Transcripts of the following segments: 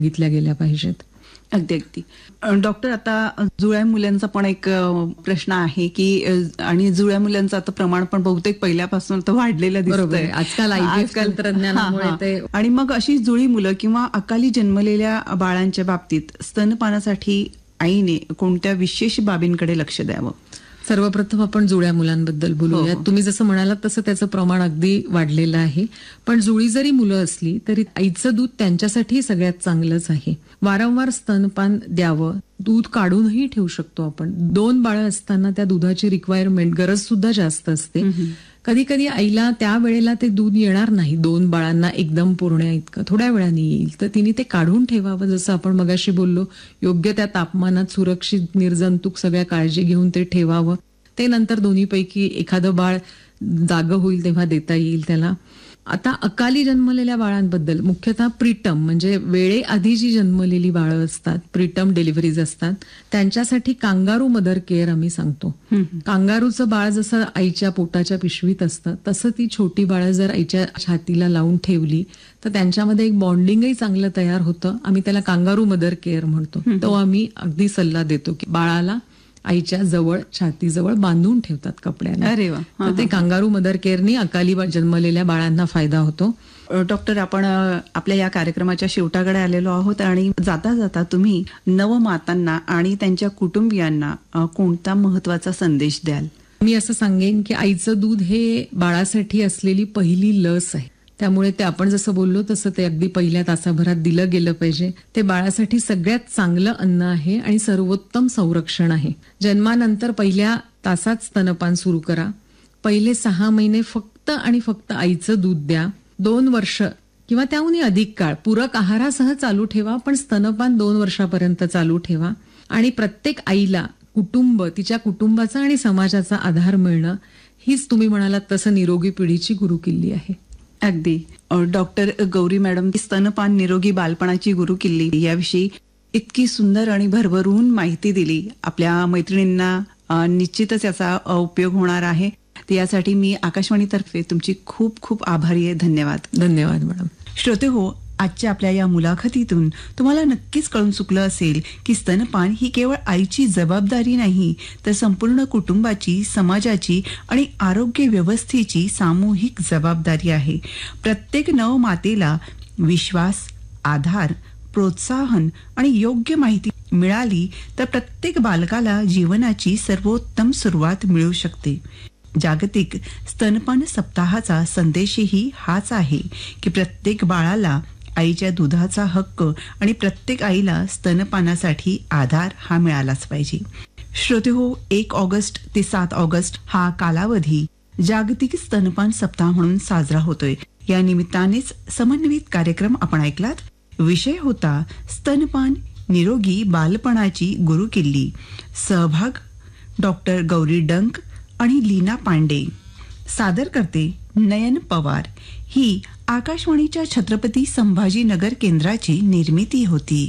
घेतल्या गेल्या पाहिजेत. अगदी अगदी. डॉक्टर, आता जुळ्या मुलांचा पण एक प्रश्न आहे की आणि जुळ्या मुलांचं आता प्रमाण पण बहुतेक पहिल्यापासून तर वाढलेलं दिसतंय आजकाल IVF तंत्रज्ञानामुळे ते. आणि मग अशी जुळी मुलं किंवा अकाली जन्मलेल्या बाळांच्या बाबतीत स्तनपानासाठी आईने कोणत्या विशेष बाबींकडे लक्ष द्यावं? सर्वप्रथम आपण जुळ्या मुलांबद्दल बोलूया. तुम्ही जसं म्हणालात तसं त्याचं प्रमाण अगदी वाढलेलं आहे. पण जुळी जरी मुलं असली तरी आईचं दूध त्यांच्यासाठी सगळ्यात चांगलंच आहे. वारंवार स्तनपान द्यावं. दूध काढूनही ठेवू शकतो आपण. 2 बाळं असताना त्या दुधाची रिक्वायरमेंट, गरज सुद्धा जास्त असते. कधी कधी आईला त्या वेळेला ते दूध येणार नाही 2 बाळांना एकदम पुरण्या इतकं, थोड्या वेळाने येईल. तर तिने ते काढून ठेवावं. जसं आपण मगाशी बोललो, योग्य त्या तापमानात सुरक्षित निर्जंतुक सगळ्या काळजी घेऊन ते ठेवावं. ते नंतर दोन्हीपैकी एखादं बाळ जागं होईल तेव्हा देता येईल त्याला. आता अकाली जन्मलेल्या बाळांबद्दल, मुख्यतः प्रीटम म्हणजे वेळेआधी जी जन्मलेली बाळं असतात, प्रीटम डिलिव्हरीज असतात, त्यांच्यासाठी कांगारू मदर केअर आम्ही सांगतो. कांगारूचं बाळ जसं आईच्या पोटाच्या पिशवीत असतं तसं ती छोटी बाळं जर आईच्या छातीला लावून ठेवली तर त्यांच्यामध्ये एक बॉन्डिंगही चांगलं तयार होतं. आम्ही त्याला कांगारू मदर केअर म्हणतो. तो आम्ही अगदी सल्ला देतो की बाळाला आईच्या जवळ, छातीजवळ बांधून ठेवतात कपड्याने. अरे वा. तर ते कांगारू मदर केअरनी अकाली जन्मलेल्या बाळांना फायदा होतो. डॉक्टर, आपण आपल्या या कार्यक्रमाच्या शेवटाकडे आलेलो आहोत आणि जाता जाता तुम्ही नवमातांना आणि त्यांच्या कुटुंबियांना कोणता महत्वाचा संदेश द्याल? मी असं सांगेन की आईचं दूध हे बाळासाठी असलेली पहिली लस आहे. त्यामुळे ते आपण जसं बोललो तसं ते अगदी पहिल्या तासाभरात दिलं गेलं पाहिजे. ते बाळासाठी सगळ्यात चांगलं अन्न आहे आणि सर्वोत्तम संरक्षण आहे. जन्मानंतर पहिल्या तासात स्तनपान सुरू करा. पहिले 6 महिने फक्त आणि फक्त आईचं दूध द्या. 2 वर्ष किंवा त्याहूनही अधिक काळ पूरक आहारासह चालू ठेवा, पण स्तनपान 2 वर्षापर्यंत चालू ठेवा. आणि प्रत्येक आईला कुटुंब, तिच्या कुटुंबाचा आणि समाजाचा आधार मिळणं हीच तुम्ही म्हणालात तसं निरोगी पिढीची गुरुकिल्ली आहे. अगदी. डॉक्टर गौरी मॅडम, स्तनपान निरोगी बालपणाची गुरुकिल्ली याविषयी इतकी सुंदर आणि भरभरून माहिती दिली. आपल्या मैत्रिणींना निश्चितच याचा उपयोग होणार आहे. यासाठी मी आकाशवाणीतर्फे तुमची खूप खूप आभारी आहे. धन्यवाद. धन्यवाद मॅडम. श्रोते हो, आजच्या आपल्या या मुलाखतीतून तुम्हाला नक्कीच कळून चुकलं असेल की स्तनपान ही केवळ आईची जबाबदारी नाही, तर संपूर्ण कुटुंबाची, समाजाची आणि आरोग्य व्यवस्थेची सामूहिक जबाबदारी आहे. प्रत्येक नवमातेला विश्वास, आधार, प्रोत्साहन आणि योग्य माहिती मिळाली तर प्रत्येक बालकाला जीवनाची सर्वोत्तम सुरुवात मिळू शकते. जागतिक स्तनपान सप्ताहाचा संदेशही हाच आहे की प्रत्येक बाळाला आईच्या दुधाचा हक्क आणि प्रत्येक आईला स्तनपानासाठी आधार हा मिळालाच पाहिजे. श्रोते हो, 1 ऑगस्ट ते 7 ऑगस्ट हा कालावधी जागतिक स्तनपान सप्ताह म्हणून साजरा होतोय. या निमित्तानेच समन्वित कार्यक्रम आपण ऐकलात. विषय होता स्तनपान निरोगी बालपणाची गुरुकिल्ली. सहभाग डॉक्टर गौरी डंक आणि लीना पांडे. सादर करते नयन पवार. ही आकाशवाणीच्या छत्रपती संभाजीनगर केंद्राची निर्मिती होती.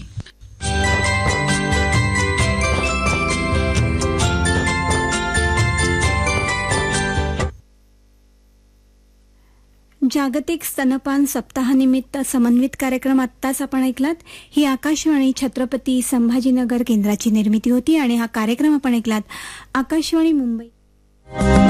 जागतिक स्तनपान सप्ताहानिमित्त समन्वित कार्यक्रम आत्ताच आपण ऐकलात. ही आकाशवाणी छत्रपती संभाजीनगर केंद्राची निर्मिती होती आणि हा कार्यक्रम आपण ऐकलात आकाशवाणी मुंबई.